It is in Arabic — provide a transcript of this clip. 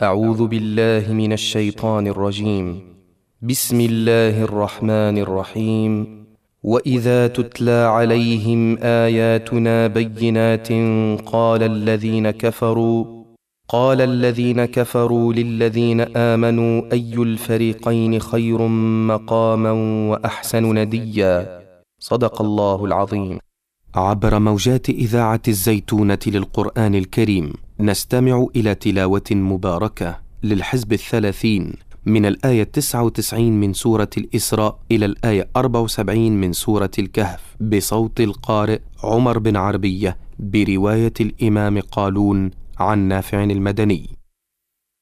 أعوذ بالله من الشيطان الرجيم. بسم الله الرحمن الرحيم. وإذا تتلى عليهم آياتنا بينات قال الذين كفروا للذين آمنوا أي الفريقين خير مقاما وأحسن نديا. صدق الله العظيم. عبر موجات إذاعة الزيتونة للقرآن الكريم نستمع إلى تلاوة مباركة للحزب 30 من الآية 99 من سورة الإسراء إلى الآية 74 من سورة الكهف بصوت القارئ عمر بن عربية برواية الإمام قالون عن نافع المدني.